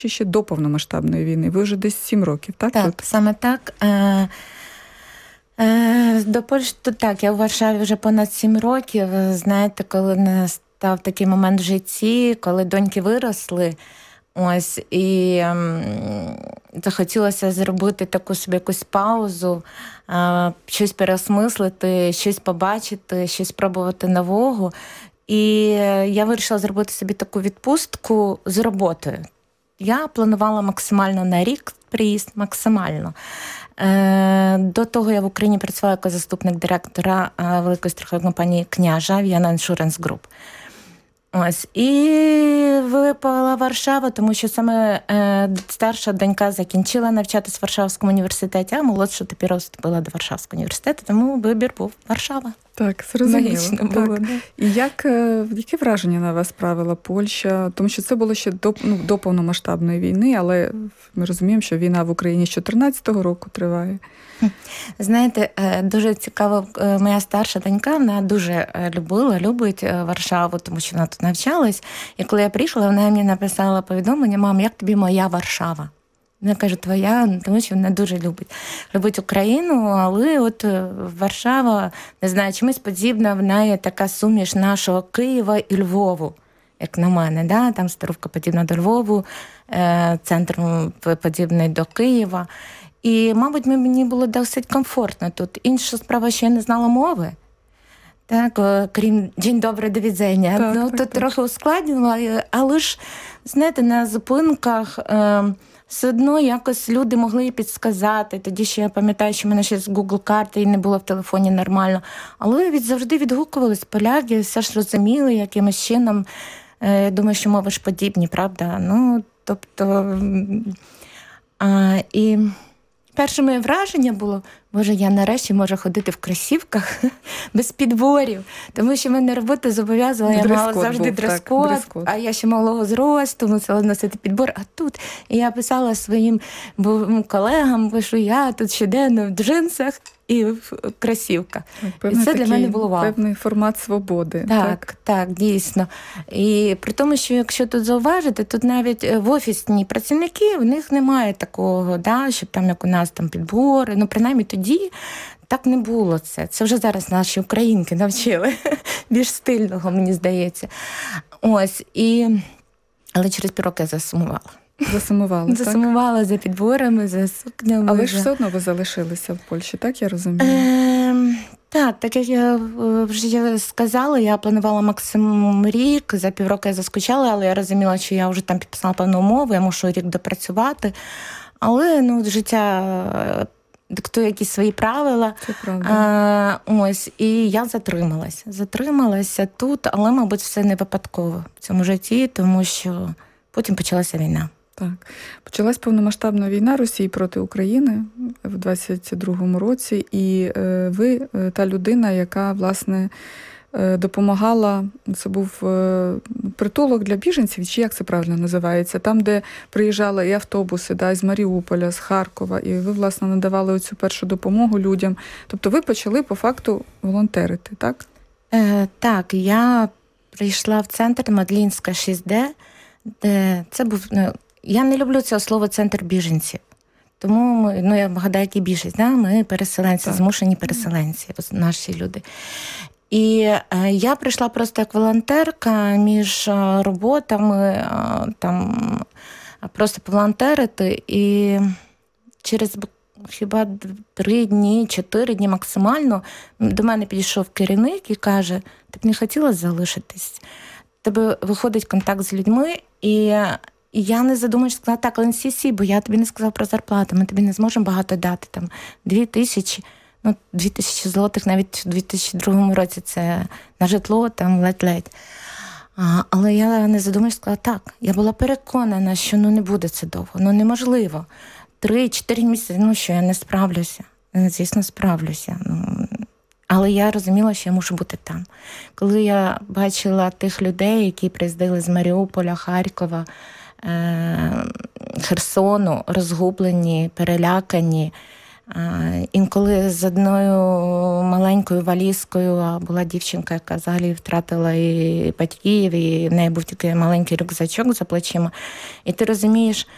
чи ще до повномасштабної війни? Ви вже десь 7 років, так? Так, тут? саме так. До Польщі, так, я у Варшаві вже понад 7 років. Знаєте, коли настав такий момент в житті, коли доньки виросли, ось, і захотілося зробити таку собі якусь паузу, щось переосмислити, щось побачити, щось спробувати нового. І я вирішила зробити собі таку відпустку з роботою. Я планувала максимально на рік приїзд, максимально. До того я в Україні працювала як заступник директора великої страхової компанії «Княжа» Vienna Insurance Group. Ось. І випала Варшава, тому що саме старша донька закінчила навчатись в Варшавському університеті, а молодша тепер вступила до Варшавського університету, тому вибір був Варшава. Так, зрозуміло. Було, так. да. І яке враження на вас справила Польща? Тому що це було ще до повномасштабної війни, але ми розуміємо, що війна в Україні з 2014 року триває. Знаєте, дуже цікаво, моя старша донька, вона дуже любить Варшаву, тому що вона тут навчалась. І коли я приїхала, вона мені написала повідомлення: «Мам, як тобі моя Варшава?» Я кажу, твоя, тому що вона дуже любить Україну, але от Варшава, не знаю, чимось подібна, в неї така суміш нашого Києва і Львову, як на мене, да? Там Старовка подібна до Львову, центр подібний до Києва. І, мабуть, мені було досить комфортно тут. Інша справа, що я не знала мови. Так, крім «День добре, до відзення». Тут трохи ускладнило, але ж, знаєте, на зупинках все одно якось люди могли підсказати. Тоді ще я пам'ятаю, що в мене ще з Google карти і не було в телефоні нормально. Але завжди відгукувались поляки, все ж розуміли якимось чином. Я думаю, що мови ж подібні, правда? Ну, тобто... І перше моє враження було: Боже, я нарешті можу ходити в кросівках без підборів. Тому що мене робота зобов'язувала, я мала завжди дрес-код, а я ще малого зросту, мусила носити підбор. А тут я писала своїм колегам, що я тут щоденно в джинсах і в кросівках. І це для мене було вау. Певний формат свободи. Так, дійсно. І при тому, що якщо тут зауважити, тут навіть в офісні працівники, в них немає такого, да, щоб там, як у нас, там підбори. Ну, принаймні тоді так не було це. Це вже зараз наші українки навчили. Більш стильного, мені здається. Ось. Але через півроку я засумувала. Засумувала за підборами, за сукнями. Але ж все одно ви залишилися в Польщі, так я розумію? Так як я вже сказала, я планувала максимум рік, за півроку я заскучала, але я розуміла, що я вже там підписала певну умову, я мушу рік допрацювати. Але життя диктує якісь свої правила. Це правда. Ось, і я затрималася тут, але, мабуть, все не випадково в цьому житті, тому що потім почалася війна. Так. Почалась повномасштабна війна Росії проти України в 22-му році, і ви та людина, яка, власне, допомагала, це був притулок для біженців, чи як це правильно називається, там, де приїжджали і автобуси, да, з Маріуполя, з Харкова, і ви, власне, надавали оцю першу допомогу людям. Тобто ви почали, по факту, волонтерити, так? Так, я прийшла в центр Мадлінська 6D, де це був... Я не люблю цього слова «центр біженців». Тому, я гадаю, який більшість, да? Ми переселенці, так. Змушені переселенці, наші люди. І я прийшла просто як волонтерка між роботами, там, просто поволонтерити. І через хіба 3 дні, 4 дні максимально до мене підійшов керівник і каже: ти б не хотіла залишитись? Тебе виходить контакт з людьми, і я не задумуюсь, сказала: так, але бо я тобі не сказала про зарплату, ми тобі не зможемо багато дати, там, 2000 злотих навіть у 2002 році це на житло, там ледь-ледь. Але я не задумуюсь, сказала: так, я була переконана, що не буде це довго, неможливо. 3-4 місяці, що я не справлюся. Звісно, справлюся. Але я розуміла, що я мушу бути там. Коли я бачила тих людей, які приїздили з Маріуполя, Харкова, Херсону, розгублені, перелякані. Інколи з одною маленькою валізкою, а була дівчинка, яка взагалі втратила і батьків, і в неї був тільки маленький рюкзачок за плечима. І ти розумієш,